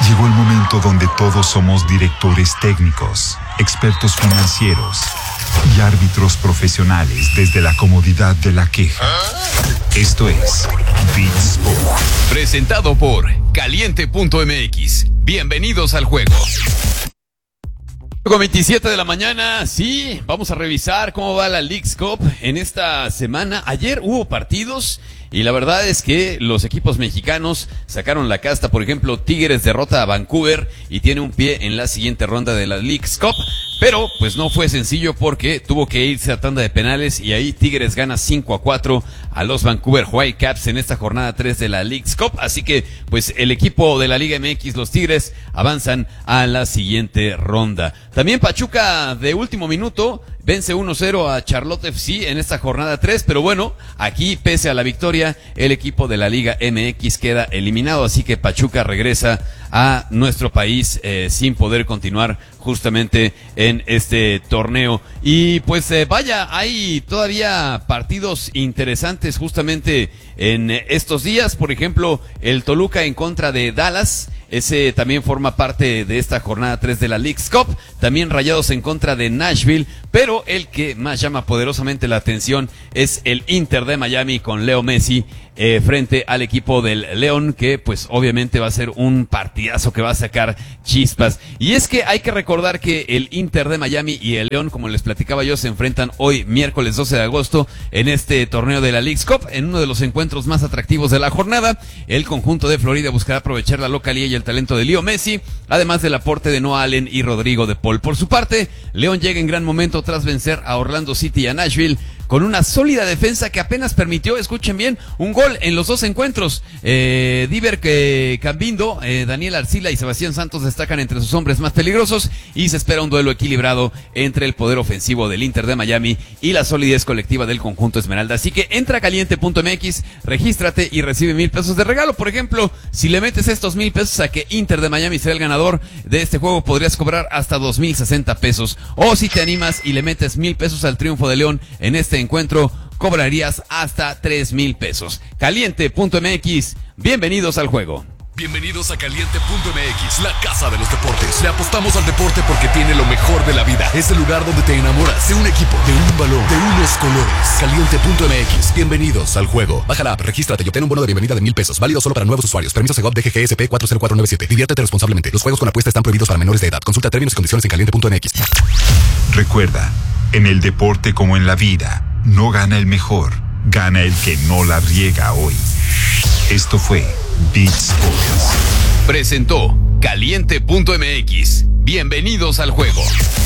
Llegó el momento donde todos somos directores técnicos, expertos financieros y árbitros profesionales desde la comodidad de la queja. Esto es VIX Sport. Presentado por Caliente.mx. Bienvenidos al juego. Con 27 de la mañana, sí, vamos a revisar cómo va la Leagues Cup en esta semana. Ayer hubo partidos y la verdad es que los equipos mexicanos sacaron la casta. Por ejemplo, Tigres derrota a Vancouver y tiene un pie en la siguiente ronda de la Leagues Cup. Pero pues no fue sencillo porque tuvo que irse a tanda de penales y ahí Tigres gana 5-4 a los Vancouver Whitecaps en esta jornada 3 de la Leagues Cup. Así que pues el equipo de la Liga MX, los Tigres, avanzan a la siguiente ronda. También Pachuca de último minuto vence 1-0 a Charlotte FC en esta jornada 3, pero bueno, aquí pese a la victoria, el equipo de la Liga MX queda eliminado, así que Pachuca regresa a nuestro país sin poder continuar justamente en este torneo. Y pues vaya, hay todavía partidos interesantes justamente en estos días. Por ejemplo, el Toluca en contra de Dallas. Ese también forma parte de esta jornada 3 de la Leagues Cup. También Rayados en contra de Nashville. Pero el que más llama poderosamente la atención es el Inter de Miami con Leo Messi frente al equipo del León, que pues obviamente va a ser un partidazo que va a sacar chispas. Y es que hay que recordar que el Inter de Miami y el León, como les platicaba yo, se enfrentan hoy miércoles 12 de agosto en este torneo de la Leagues Cup, en uno de los encuentros más atractivos de la jornada. El conjunto de Florida buscará aprovechar la localía y el talento de Leo Messi, además del aporte de Noah Allen y Rodrigo de Paul. Por su parte, León llega en gran momento tras vencer a Orlando City y a Nashville, con una sólida defensa que apenas permitió, escuchen bien, un gol en los dos encuentros. Diver Cambindo, Daniel Arcila y Sebastián Santos destacan entre sus hombres más peligrosos y se espera un duelo equilibrado entre el poder ofensivo del Inter de Miami y la solidez colectiva del conjunto Esmeralda. Así que entra a Caliente.mx, regístrate y recibe 1,000 pesos de regalo. Por ejemplo, si le metes estos 1,000 pesos a que Inter de Miami sea el ganador de este juego, podrías cobrar hasta 2,060 pesos. O si te animas y le metes 1,000 pesos al triunfo de León en este encuentro, cobrarías hasta 3,000 pesos. Caliente.mx, bienvenidos al juego. Bienvenidos a Caliente.mx, la casa de los deportes. Le apostamos al deporte porque tiene lo mejor de la vida. Es el lugar donde te enamoras de un equipo, de un balón, de unos colores. Caliente.mx, bienvenidos al juego. Baja la app, regístrate y obtén un bono de bienvenida de 1,000 pesos. Válido solo para nuevos usuarios. Permiso Segov DGGSP 40497. Diviértete responsablemente. Los juegos con apuesta están prohibidos para menores de edad. Consulta términos y condiciones en Caliente.mx. Recuerda, en el deporte como en la vida, no gana el mejor, gana el que no la riega hoy. Esto fue VIX Sports. Presentó Caliente.mx. Bienvenidos al juego.